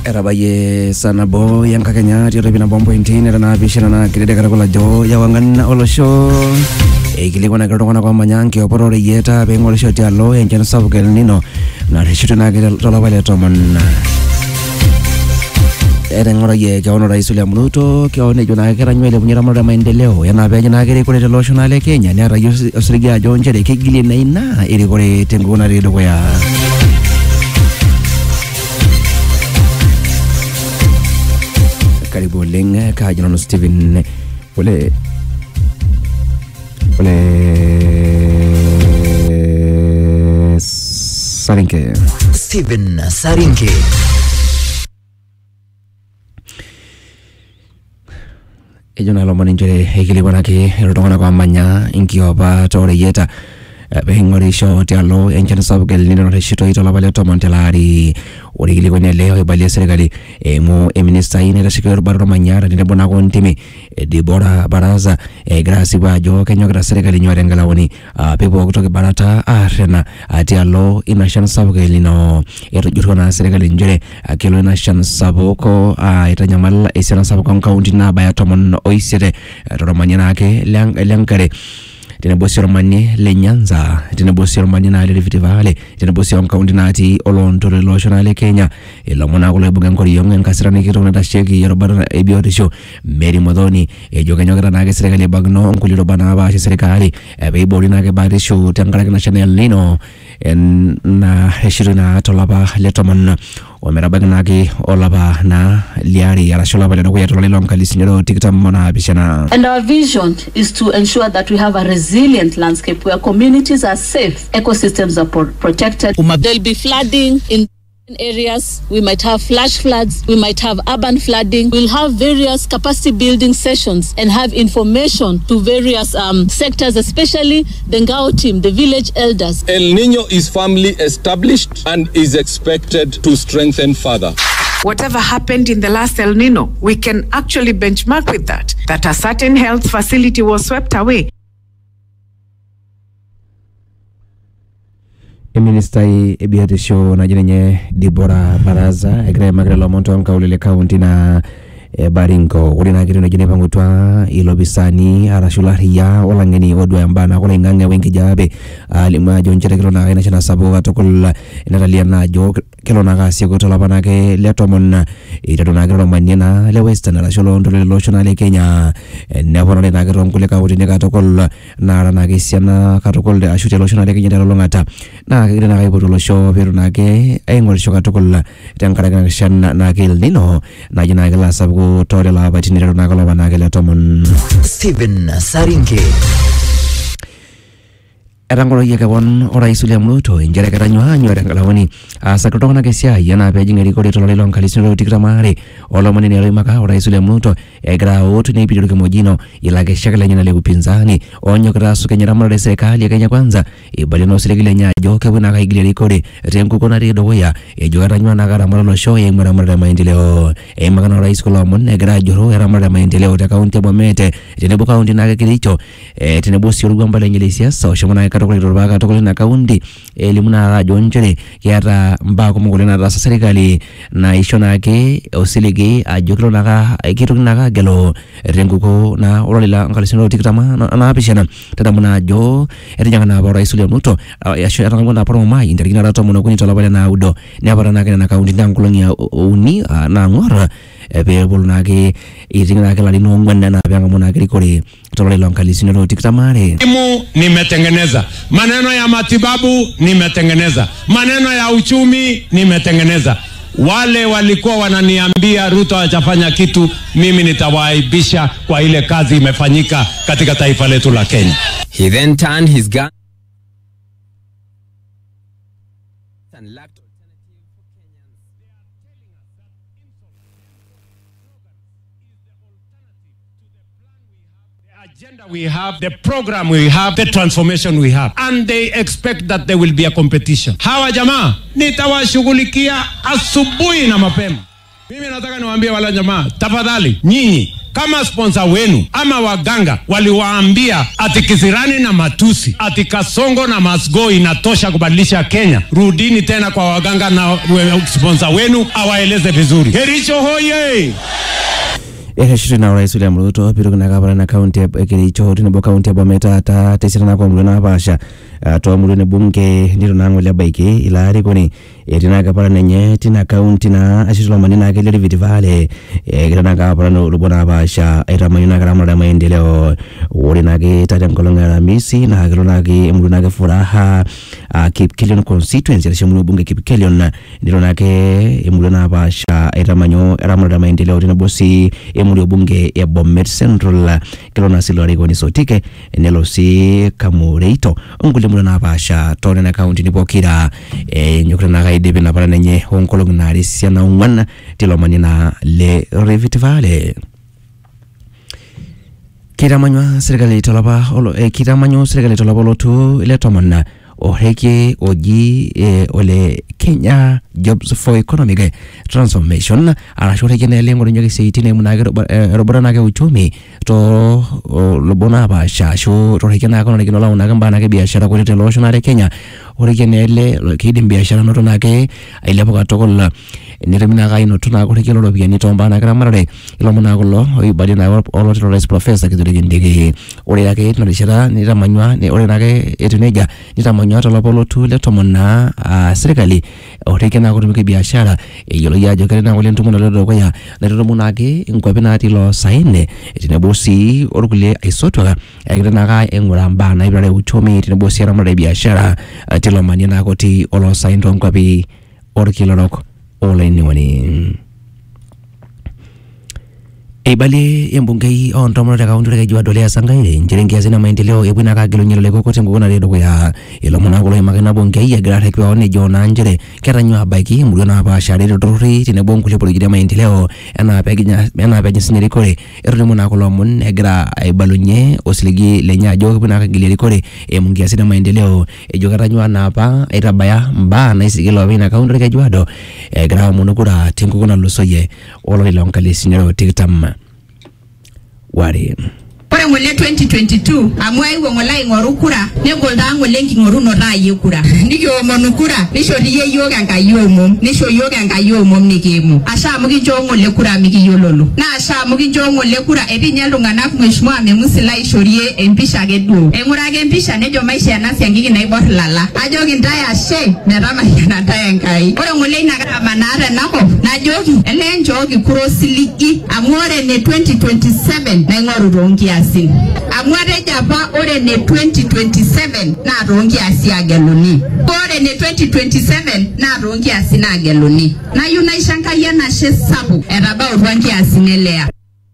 Erabaye sana bo yang kakenya tiro bina bombo intine na bishina na kirede karakula jo ya wangana olosho ikili kona kona kwa manyanki oporore yeta bengo olosho tialo enjana sabu kelnino na rishutu na kire tola wale tomon ngora ye kwa ono Rais William Ruto kwa ono jona kira nywele munyira mara maendeleo yana beje na kire kule tolo shonale Kenya ni ara yosrigia jonje de kigili na ina ili kule tenguna rido kwa ya karibu lenga kajino Steven ole Sarinke Steven Sarinke ejona lo maninjere hekili wanake rotona kwa manya inkioba tore yeta behingori show tialo enchana sabugel nino reshito itola bale tomontelari origili kwenye leo ibali serikali mo minister ine rashikiro baro manyara ndine bona ko ntimi Debora Baraza grasi bajo Kenya gra serikali nyware ngalawoni pepo kutoka barata arena tialo inashana sabugel nino erujuro na serikali njere akilo inashana sabuko itanyamala isana sabuko kaunti na baya tomon oisere romanyana ake lankare Tenebosi Romani le Nyanza, Tenebosi Romani na Rift Valley, Tenebosi Kaunti nati Olonto Loshonale Kenya, Elomona kule Bugankori Young and Kasarani Kirona Sheki Yoruba Ebio Show, Mary Modoni, Joganyoga Naga Serikali Bagno, Kulirobana Bashi Serikali, Ebori Naga Badi Show, Tangarak National Lino, and na Heshirina Tolaba Letoman. Omerabagnagi olaba na liari arashola bale dokuya tolelon kalisinero tikita mona bishana. And our vision is to ensure that we have a resilient landscape where communities are safe, ecosystems are protected. There'll be flooding in areas, we might have flash floods, we might have urban flooding, we'll have various capacity building sessions and have information to various sectors, especially the Ngao team, the village elders. El Nino is firmly established and is expected to strengthen further. Whatever happened in the last El Nino, we can actually benchmark with that a certain health facility was swept away. Minister Ebiati Show na jenye Debora Baraza egre magrelo monto kaulele kaunti na Baringo ulina kirino jene pangutwa ilobisani arashularia olangeni odwa yambana kula inganga wengi jabe alimwa jonjere kilo na ina sabu atokula inatalia na jo kilo na kasi kutola panake letomon itadona kilo manina le western arasholo ndole loshonale Kenya nebona na kilo kule kaunti ne katokol na rana kisiana katokol de ashute loshonale Kenya dalo ngata na kile na kaibo losho pero na ke engol shoka tokol tankara shan na kil nino na jina kila sabu tole la batinero na kala banagela tomon Steven Sarinke erangolo yekabon Rais William Ruto injere karanyo rangalawani sakotona kesia yana pejinga rikodi tolo lelo nkalisino tikramare olomani ne maka Rais William Ruto egra otu ne pidiruke mojino ilage shakala nyana le upinzani onyo krasu Kenya ramara serikali ya Kenya kwanza ibalino serikali nya joke buna kaigile rikodi rengu kona rido hoya jogaranywa na garamara lo show ye mara maendeleo magana Rais Kolomon egra joro ramara maendeleo ta kaunti bomete tenebo kaunti na kilicho tenebo sirugo mbale ngilisia so shomana katokole robaga katokole na kaunti elimuna jonjere kiata mbako mungole na rasa serikali na ishona ke osilege ajokro naga kitu naga gelo renguko na ololela ngalisino tikitama na apishana tadamuna jo erijanga na Rais William Ruto yasho atangona promo mai indirina rato muno kuni tolabale na udo ne abara na kaunti ndangulonya uni na ngora ebebul nage iringa kala lino ngwenda na byanga muna kirikori tolelo ngalisino tikitamare nimetengeneza maneno ya matibabu, nimetengeneza maneno ya uchumi, nimetengeneza. Wale walikuwa wananiambia Ruto hajafanya kitu, mimi nitawaaibisha kwa ile kazi imefanyika katika taifa letu la Kenya. He then turned his gun and lacked alternative for Kenyans. They are telling us that the agenda we have, the program we have, the transformation we have, and they expect that there will be a competition. Hawa jamaa nitawashughulikia asubuhi na mapema. Mimi nataka niwaambie wala jamaa, tafadhali nyinyi kama sponsor wenu ama waganga waliwaambia ati kisirani na matusi, ati Kasongo na Masgo inatosha kubadilisha Kenya, rudini tena kwa waganga na sponsor wenu awaeleze vizuri. Kericho hoye! Shiri na Rais William Ruto pirugu na gavana na kaunti ya Kericho tinabo kaunti ya Bomet ta tesira kwa mluna basha to mulune bunge ndiro nango le baike ilari koni etina gavana nenye tina kaunti na ashiro manina ke le vitivale gavana gavana no rubona basha era manina grama da maendeleo urina ke tata kolonga misi na grona ke muluna ke furaha Kipkelion constituency ya shimulu bunge Kipkelion ndiro nake muluna basha era manyo era da maendeleo tinabo si muri bunge ya Bomet Central kilona silori koni sotike nelo si Kamureito ngule mulana basha tone na county ni bokira nyukra na gaide bina para nenye onkolog na risia na ungwana tilomani na le revitivale kiramanywa serikali tolaba kiramanywa serikali tolaba lotu ile tomana oheke oji ole Kenya Jobs for Economic Transformation arashore kene lengo nyoke seitine munage robora nage uchumi to lobona basha sho rohekena kono kino la unaga mbana ke biashara ko telo shonare Kenya orekene le kidim biashara no tonake ile boka tokola niremina ga ino tuna ko kilo lo biani tomba na gramarade ilo muna ko lo ibadi na all of professor kidure ndege ore yake no rishara niramanywa ne ore nage etuneja nitamanywa to lopolo tu le tomona serikali orekena ko tumike biashara yolo ya jokere na wale ntumo lo ko ya na to munage ngwabe na tilo saine etine bosi orukule aisotwa agire na ga enguramba na ibare uchumi etine bosi ara mara biashara tilo manina ko ti olo sain ngwabe orkilo roko ole ni wani ebali embungei on tomo daga undu daga jwa dole ya sangaire njirengia zina maendeleo ebuna ka gelo nyelo leko kote ngona redo ya ilo mona golo magana bongei ya gra hekwa one jona njere keranywa baki mulona ba share dorori tine bongule pologire maendeleo ana pegnya sinyeri kore ero mona golo mun egra ebalunye osiligi lenya jo buna ka gileri kore emungia zina maendeleo ejo keranywa na ba irabaya mba na isigelo bina ka undu daga jwa do egra monokura tingu kuna lusoye olo ile onkale sinyero tiktam wari Ore ngole 2022 amwai wongolai ngorukura negolda ngole ngingoro no raye kura nigyo monukura nisho riye yoga ngayomom nisho yoga ngayomom nigemu asha mugi jongole kura migi yololo na asha mugi jongole kura ebinyalo ngana kumeshmwa memusila ishorie empisha gedu engurage empisha nejo maisha ya nasi ngigi na ibor lala ajogi ndaya she merama yana ndaya ngai ore ngole inagara manara nako najogi elenjogi kurosiligi amore ne 2027 na ngoru rongi amware jaba ore ne 2027 na rongi asiageluni ore ne 2027 na rongi asinageluni na yunaishanka yana shesabu eraba rongi asinelea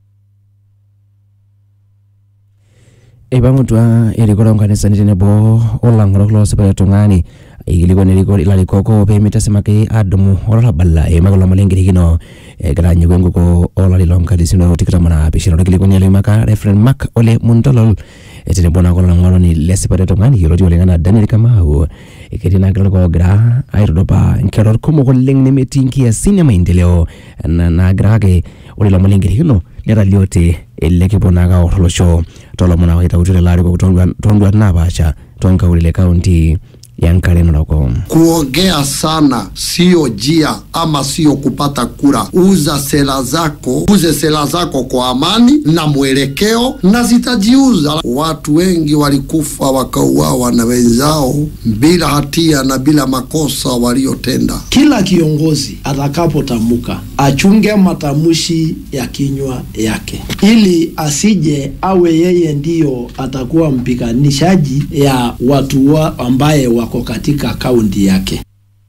ebamutwa erikora nkanisa nitenebo olangoro klo sepaya tungani igiliko neriko ilalikoko pemita semake adumu olaballa emagolo malengiri kino granyo gwenguko olalilonka disino tikramana pishino giliko nyele maka referent Mark ole muntolol etine bona kola ngolo ni lesepaya tungani yoro jole ngana Daniel Kamau eketina galo gra airodopa nkero komo koleng ne metinki ya sinema maendeleo na grage ole la malengiri kino nera liote eleke bonaga orolosho tolo mona waita utule lari kwa tondwa na basha tonka ulile county yankare nako kuongea sana sio jia ama sio kupata kura. Uze sera zako kwa amani na mwelekeo na zitajiuza. Watu wengi walikufa wakauawa na wenzao bila hatia na bila makosa waliotenda. Kila kiongozi atakapotamka achunge matamushi ya kinywa yake ili asije awe yeye ndio atakuwa mpiganishaji ya watu ambaye wako katika kaunti yake.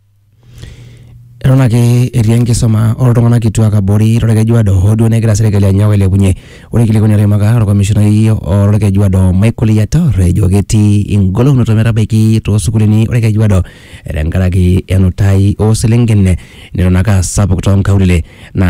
Ronake erienge soma orotongana kitu akabori roreke juado hodu negra serikali ya nyawe lebunye urekile kwenye remaga ro commissioner hiyo roreke juado Michael Yator jogeti ingolo notomera beki to sukulini roreke juado rengaragi enutai o selengene nironaka sapo kutonka ulile na